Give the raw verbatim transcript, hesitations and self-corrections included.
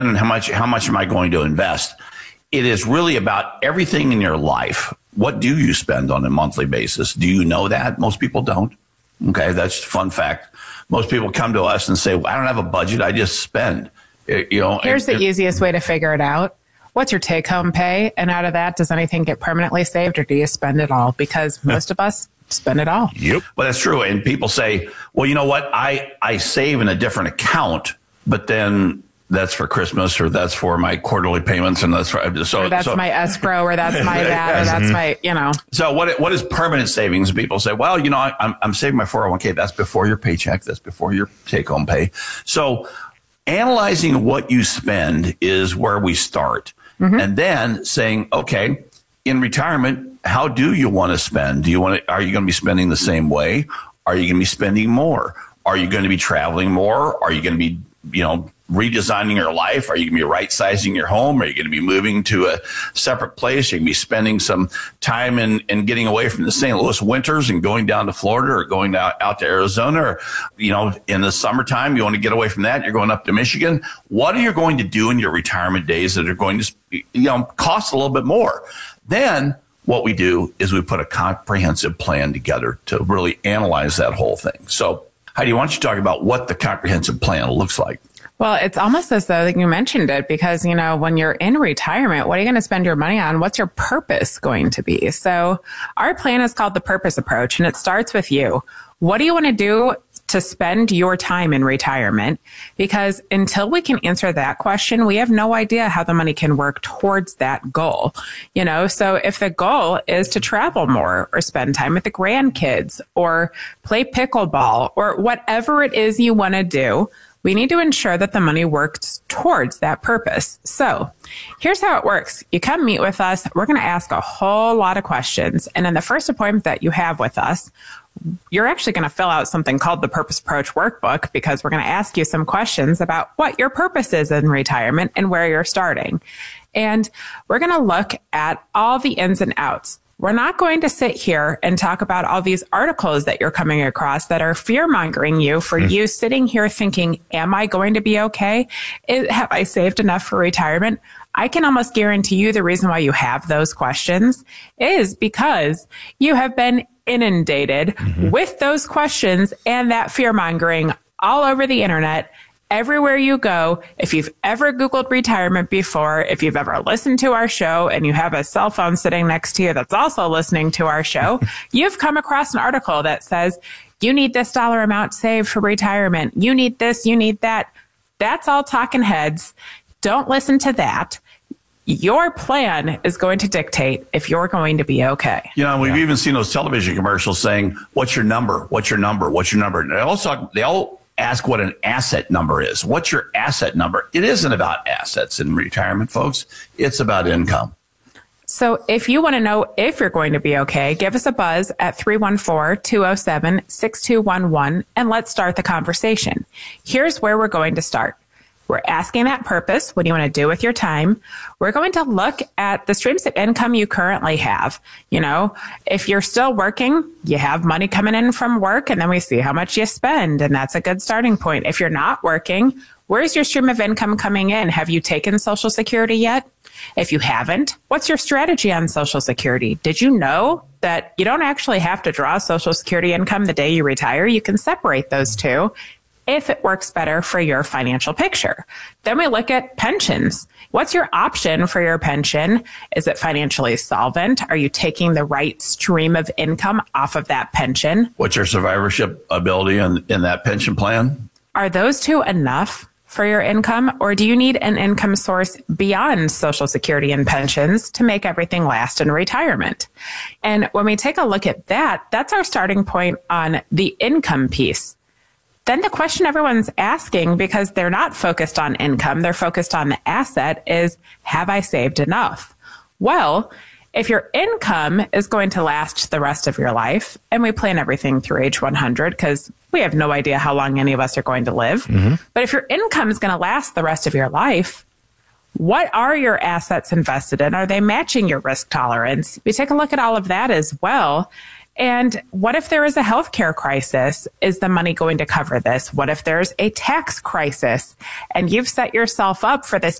and how much, how much am I going to invest? It is really about everything in your life. What do you spend on a monthly basis? Do you know that? Most people don't. Okay, that's a fun fact. Most people come to us and say, well, I don't have a budget. I just spend. You know, Here's and, the easiest way to figure it out. What's your take-home pay? And out of that, does anything get permanently saved, or do you spend it all? Because most of us spend it all. Yep. Well, that's true. And people say, well, you know what? I, I save in a different account, but then that's for Christmas, or that's for my quarterly payments, and that's for so or that's so, my escrow, or that's my that, or that's my, you know. So what what is permanent savings? People say, well, you know, I, I'm I'm saving my four oh one k. That's before your paycheck. That's before your take home pay. So analyzing what you spend is where we start, mm-hmm. and then saying, okay, in retirement, how do you want to spend? Do you want to? Are you going to be spending the same way? Are you going to be spending more? Are you going to be traveling more? Are you going to be, you know, redesigning your life? Are you going to be right sizing your home? Are you going to be moving to a separate place? Are you going to be spending some time in, in getting away from the Saint Louis winters and going down to Florida, or going out, out to Arizona, or, you know, in the summertime, you want to get away from that. You're going up to Michigan. What are you going to do in your retirement days that are going to, you know, cost a little bit more? Then what we do is we put a comprehensive plan together to really analyze that whole thing. So Heidi, why don't you talk about what the comprehensive plan looks like? Well, it's almost as though you mentioned it, because, you know, when you're in retirement, what are you going to spend your money on? What's your purpose going to be? So our plan is called the Purpose Approach, and it starts with you. What do you want to do to spend your time in retirement? Because until we can answer that question, we have no idea how the money can work towards that goal. You know, so if the goal is to travel more, or spend time with the grandkids, or play pickleball, or whatever it is you want to do, we need to ensure that the money works towards that purpose. So here's how it works. You come meet with us. We're going to ask a whole lot of questions. And in the first appointment that you have with us, you're actually going to fill out something called the Purpose Approach Workbook, because we're going to ask you some questions about what your purpose is in retirement and where you're starting. And we're going to look at all the ins and outs. We're not going to sit here and talk about all these articles that you're coming across that are fear-mongering you for mm. you sitting here thinking, am I going to be okay? Is, have I saved enough for retirement? I can almost guarantee you the reason why you have those questions is because you have been inundated mm-hmm. with those questions and that fear-mongering all over the internet. Everywhere you go, if you've ever Googled retirement before, if you've ever listened to our show and you have a cell phone sitting next to you that's also listening to our show, you've come across an article that says, you need this dollar amount saved for retirement. You need this, you need that. That's all talking heads. Don't listen to that. Your plan is going to dictate if you're going to be okay. You know, we've yeah. even seen those television commercials saying, what's your number? What's your number? What's your number? And they also, they all ask what an asset number is. What's your asset number? It isn't about assets in retirement, folks. It's about income. So if you want to know if you're going to be okay, give us a buzz at three one four, two oh seven, six two one one, and let's start the conversation. Here's where we're going to start. We're asking that purpose. What do you want to do with your time? We're going to look at the streams of income you currently have. You know, if you're still working, you have money coming in from work, and then we see how much you spend. And that's a good starting point. If you're not working, where's your stream of income coming in? Have you taken Social Security yet? If you haven't, what's your strategy on Social Security? Did you know that you don't actually have to draw Social Security income the day you retire? You can separate those two if it works better for your financial picture. Then we look at pensions. What's your option for your pension? Is it financially solvent? Are you taking the right stream of income off of that pension? What's your survivorship ability in, in that pension plan? Are those two enough for your income, or do you need an income source beyond Social Security and pensions to make everything last in retirement? And when we take a look at that, that's our starting point on the income piece. Then the question everyone's asking, because they're not focused on income, they're focused on the asset, is, have I saved enough? Well, if your income is going to last the rest of your life, and we plan everything through age one hundred because we have no idea how long any of us are going to live. Mm-hmm. But if your income is going to last the rest of your life, what are your assets invested in? Are they matching your risk tolerance? We take a look at all of that as well. And what if there is a healthcare crisis? Is the money going to cover this? What if there's a tax crisis and you've set yourself up for this